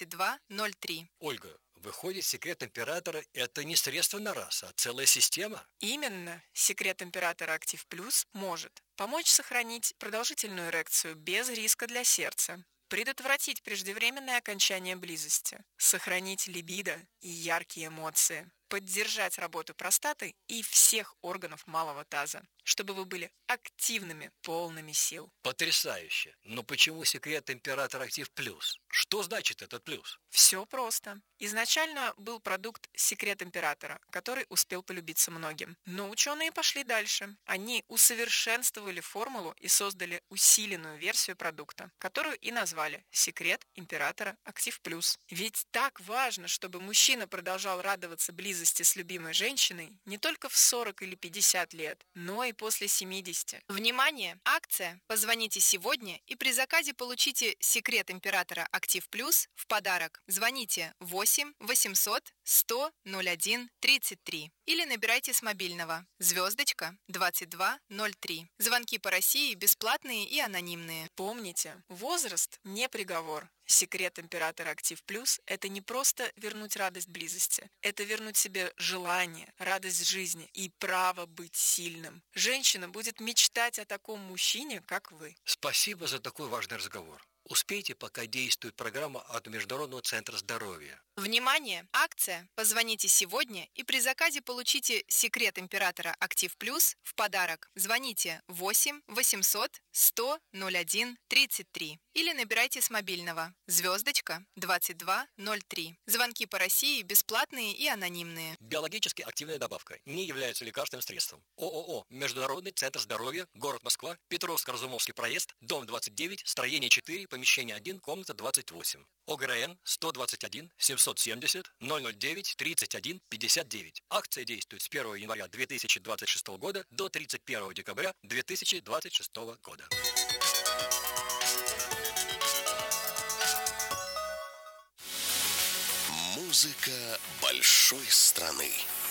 2203. Ольга, выходит, секрет императора – это не средство на раз, а целая система? Именно. Секрет императора Актив Плюс может помочь сохранить продолжительную эрекцию без риска для сердца, предотвратить преждевременное окончание близости, сохранить либидо и яркие эмоции, поддержать работу простаты и всех органов малого таза, чтобы вы были активными, полными сил. Потрясающе. Но почему секрет Император Актив Плюс? Что значит этот плюс? Все просто. Изначально был продукт «Секрет Императора», который успел полюбиться многим. Но ученые пошли дальше. Они усовершенствовали формулу и создали усиленную версию продукта, которую и назвали «Секрет Императора Актив Плюс». Ведь так важно, чтобы мужчина продолжал радоваться близости с любимой женщиной не только в 40 или 50 лет, но и после 70. Внимание! Акция! Позвоните сегодня и при заказе получите «Секрет Императора Актив Плюс» в подарок. Звоните 8 800 100 01 33 или набирайте с мобильного звездочка 2203. Звонки по России бесплатные и анонимные. Помните, возраст не приговор. Секрет Императора Актив Плюс – это не просто вернуть радость близости. Это вернуть себе желание, радость жизни и право быть сильным. Женщина будет мечтать о таком мужчине, как вы. Спасибо за такой важный разговор. Успейте, пока действует программа от Международного центра здоровья. Внимание! Акция! Позвоните сегодня и при заказе получите «Секрет Императора Актив Плюс» в подарок. Звоните 8 800 100 01 33 или набирайте с мобильного звездочка 2203. Звонки по России бесплатные и анонимные. Биологически активная добавка не является лекарственным средством. ООО «Международный центр здоровья», город Москва, Петровско-Разумовский проезд, дом 29, строение 4, помещение 1, комната 28. ОГРН 121 770 009 31 59. Акция действует с 1 января 2026 года до 31 декабря 2026 года. Музыка большой страны.